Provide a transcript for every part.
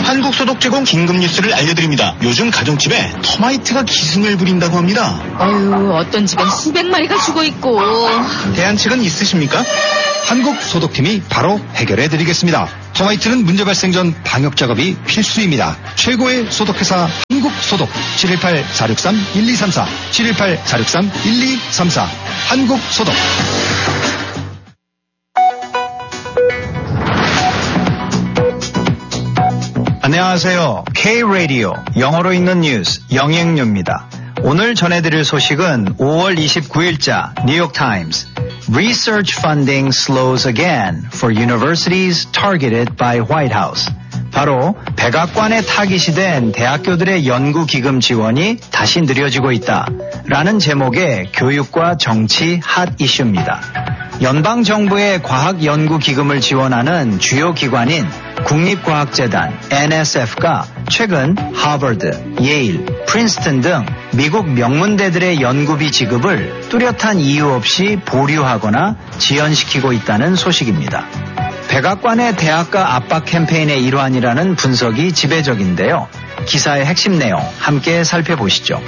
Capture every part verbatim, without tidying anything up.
한국소득제공 긴급뉴스를 알려드립니다. 요즘 가정집에 터마이트가 기승을 부린다고 합니다. 어휴, 어떤 집엔 수백 마리가 죽어있고. 대안책은 있으십니까? 한국소독팀이 바로 해결해드리겠습니다. 터마이트는 문제 발생 전 방역작업이 필수입니다. 최고의 소독회사 한국소독. 칠일팔 사육삼 일이삼사 칠일팔 사육삼 일이삼사 한국소독. 안녕하세요. K-Radio 영어로 읽는 뉴스 영앵류입니다. 오늘 전해드릴 소식은 오월 이십구일자 뉴욕타임스 Research funding slows again for universities targeted by White House. 바로 백악관에 타깃이 된 대학교들의 연구기금 지원이 다시 느려지고 있다라는 제목의 교육과 정치 핫 이슈입니다. 연방정부의 과학연구기금을 지원하는 주요 기관인 국립과학재단 엔에스에프가 최근 하버드, 예일, 프린스턴 등 미국 명문대들의 연구비 지급을 뚜렷한 이유 없이 보류하거나 지연시키고 있다는 소식입니다. 백악관의 대학가 압박 캠페인의 일환이라는 분석이 지배적인데요. 기사의 핵심 내용 함께 살펴보시죠.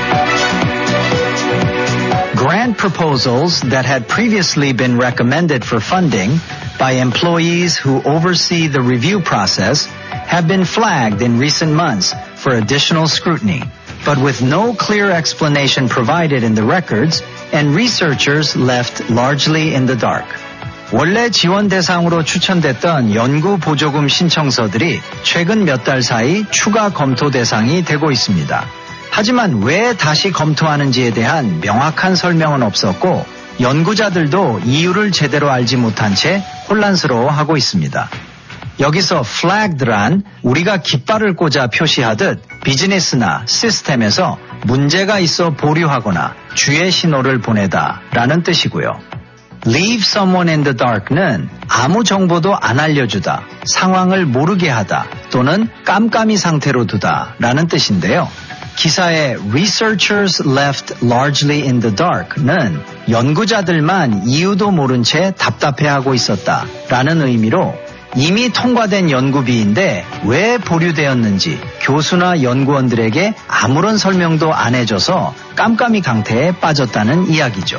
Grant proposals that had previously been recommended for funding by employees who oversee the review process have been flagged in recent months for additional scrutiny, but with no clear explanation provided in the records and researchers left largely in the dark. 원래 지원 대상으로 추천됐던 연구 보조금 신청서들이 최근 몇 달 사이 추가 검토 대상이 되고 있습니다. 하지만 왜 다시 검토하는지에 대한 명확한 설명은 없었고 연구자들도 이유를 제대로 알지 못한 채 혼란스러워하고 있습니다. 여기서 flagged란 우리가 깃발을 꽂아 표시하듯 비즈니스나 시스템에서 문제가 있어 보류하거나 주의 신호를 보내다 라는 뜻이고요. Leave someone in the dark는 아무 정보도 안 알려주다, 상황을 모르게 하다 또는 깜깜이 상태로 두다 라는 뜻인데요. 기사의 researchers left largely in the dark는 연구자들만 이유도 모른 채 답답해하고 있었다 라는 의미로 이미 통과된 연구비인데 왜 보류되었는지 교수나 연구원들에게 아무런 설명도 안 해줘서 깜깜이 강태에 빠졌다는 이야기죠.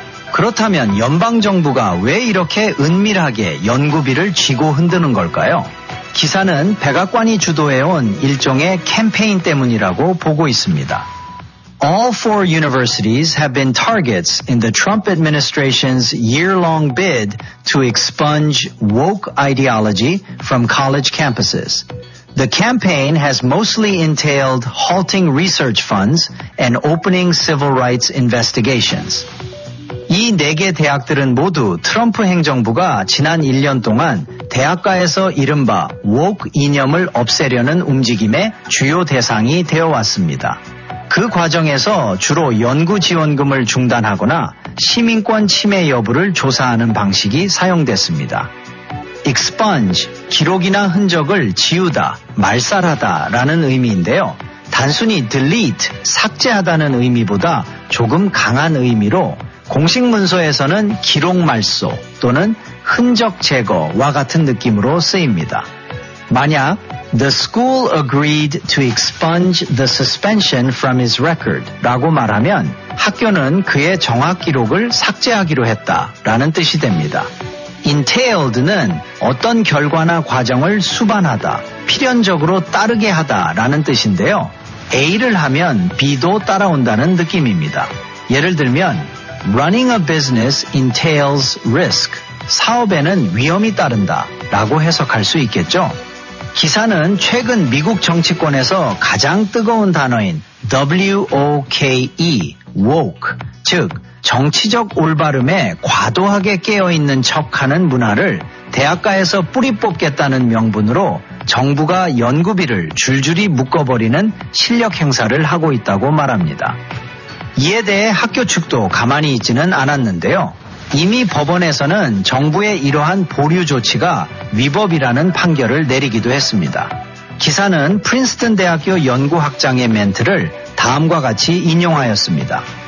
그렇다면 연방정부가 왜 이렇게 은밀하게 연구비를 쥐고 흔드는 걸까요? 기사는 백악관이 주도해온 일종의 캠페인 때문이라고 보고 있습니다. All four universities have been targets in the Trump administration's year-long bid to expunge woke ideology from college campuses. The campaign has mostly entailed halting research funds and opening civil rights investigations. 이 네 개 대학들은 모두 트럼프 행정부가 지난 일 년 동안 대학가에서 이른바 woke 이념을 없애려는 움직임의 주요 대상이 되어 왔습니다. 그 과정에서 주로 연구 지원금을 중단하거나 시민권 침해 여부를 조사하는 방식이 사용됐습니다. expunge, 기록이나 흔적을 지우다, 말살하다 라는 의미인데요. 단순히 delete, 삭제하다는 의미보다 조금 강한 의미로 공식 문서에서는 기록 말소 또는 흔적 제거와 같은 느낌으로 쓰입니다. 만약 The school agreed to expunge the suspension from his record 라고 말하면 학교는 그의 정학 기록을 삭제하기로 했다라는 뜻이 됩니다. entailed는 어떤 결과나 과정을 수반하다, 필연적으로 따르게 하다라는 뜻인데요. A를 하면 B도 따라온다는 느낌입니다. 예를 들면 Running a business entails risk. 사업에는 위험이 따른다 라고 해석할 수 있겠죠. 기사는 최근 미국 정치권에서 가장 뜨거운 단어인 woke, woke, 즉 정치적 올바름에 과도하게 깨어있는 척하는 문화를 대학가에서 뿌리 뽑겠다는 명분으로 정부가 연구비를 줄줄이 묶어버리는 실력 행사를 하고 있다고 말합니다. 이에 대해 학교 측도 가만히 있지는 않았는데요. 이미 법원에서는 정부의 이러한 보류 조치가 위법이라는 판결을 내리기도 했습니다. 기사는 프린스턴 대학교 연구학장의 멘트를 다음과 같이 인용하였습니다.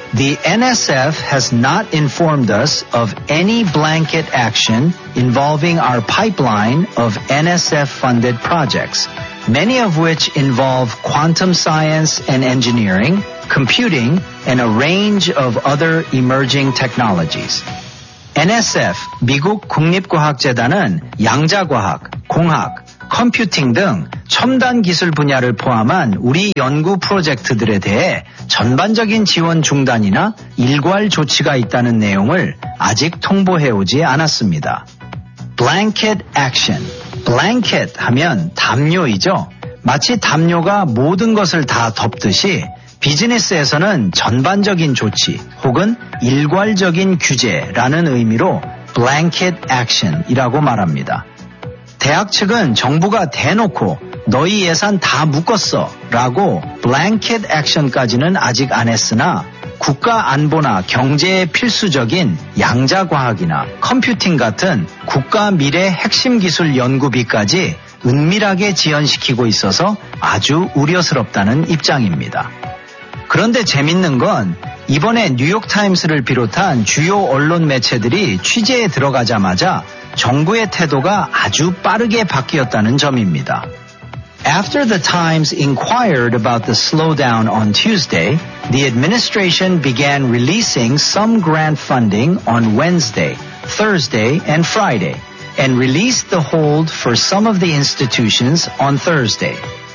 The N S F has not informed us of any blanket action involving our pipeline of N S F-funded projects, many of which involve quantum science and engineering, computing, and a range of other emerging technologies. N S F, 미국 국립과학재단은 양자과학, 공학, 컴퓨팅 등 첨단 기술 분야를 포함한 우리 연구 프로젝트들에 대해 전반적인 지원 중단이나 일괄 조치가 있다는 내용을 아직 통보해오지 않았습니다. Blanket action. Blanket 하면 담요이죠. 마치 담요가 모든 것을 다 덮듯이 비즈니스에서는 전반적인 조치 혹은 일괄적인 규제라는 의미로 Blanket action이라고 말합니다. 대학 측은 정부가 대놓고 너희 예산 다 묶었어 라고 Blanket action까지는 아직 안 했으나 국가 안보나 경제에 필수적인 양자과학이나 컴퓨팅 같은 국가 미래 핵심 기술 연구비까지 은밀하게 지연시키고 있어서 아주 우려스럽다는 입장입니다. 그런데 재밌는 건 이번에 뉴욕타임스를 비롯한 주요 언론 매체들이 취재에 들어가자마자 정부의 태도가 아주 빠르게 바뀌었다는 점입니다. After the Times inquired about the slowdown on Tuesday, the administration began releasing some grant funding on Wednesday, Thursday, and Friday, and released the hold for some of the institutions on Thursday.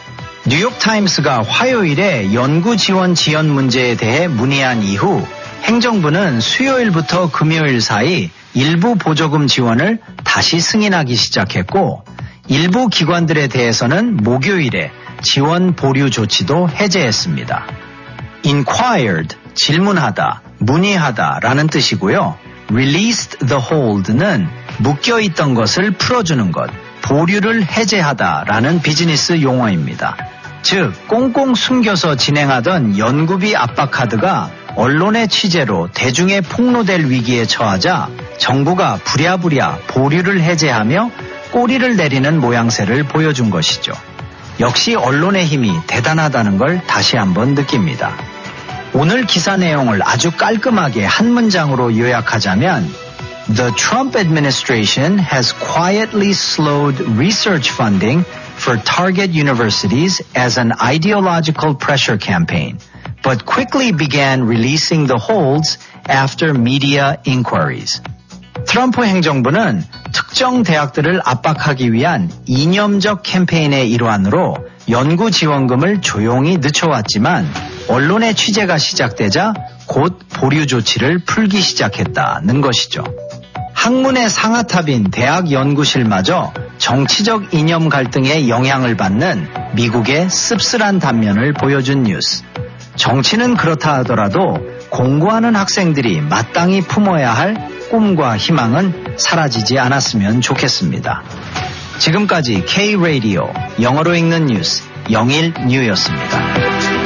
뉴욕타임스가 화요일에 연구 지원 지연 문제에 대해 문의한 이후 행정부는 수요일부터 금요일 사이 일부 보조금 지원을 다시 승인하기 시작했고 일부 기관들에 대해서는 목요일에 지원 보류 조치도 해제했습니다. Inquired, 질문하다, 문의하다 라는 뜻이고요. Released the hold는 묶여있던 것을 풀어주는 것, 보류를 해제하다 라는 비즈니스 용어입니다. 즉 꽁꽁 숨겨서 진행하던 연구비 압박 카드가 언론의 취재로 대중에 폭로될 위기에 처하자 정부가 부랴부랴 보류를 해제하며 꼬리를 내리는 모양새를 보여준 것이죠. 역시 언론의 힘이 대단하다는 걸 다시 한번 느낍니다. 오늘 기사 내용을 아주 깔끔하게 한 문장으로 요약하자면 The Trump administration has quietly slowed research funding for target universities as an ideological pressure campaign, but quickly began releasing the holds after media inquiries. 트럼프 행정부는 특정 대학들을 압박하기 위한 이념적 캠페인의 일환으로 연구 지원금을 조용히 늦춰왔지만 언론의 취재가 시작되자 곧 보류 조치를 풀기 시작했다는 것이죠. 학문의 상아탑인 대학 연구실마저 정치적 이념 갈등에 영향을 받는 미국의 씁쓸한 단면을 보여준 뉴스. 정치는 그렇다 하더라도 공부하는 학생들이 마땅히 품어야 할 꿈과 희망은 사라지지 않았으면 좋겠습니다. 지금까지 K-Radio 영어로 읽는 뉴스 영일 뉴였습니다.